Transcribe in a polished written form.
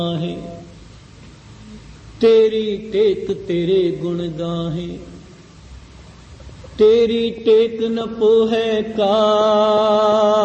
है तेरी टेक तेरे गुण गाहे, तेरी टेक न पोहै काज।